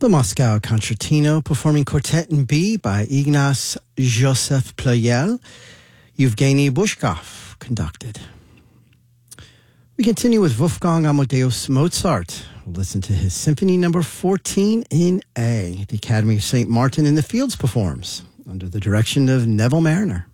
The Moscow Concertino, performing Quartet in B by Ignace Joseph Pleyel. Yevgeny Bushkov conducted. We continue with Wolfgang Amadeus Mozart. We'll listen to his Symphony Number 14 in A. The Academy of St. Martin in the Fields performs under the direction of Neville Mariner.